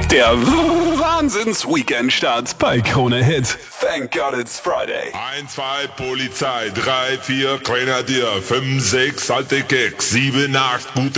Der Wahnsinns-Weekend-Start bei Krone Hit. Thank God it's Friday. 1, 2, Polizei, 3, 4, Grenadier, 5, 6, alte Keks, 7, 8, gute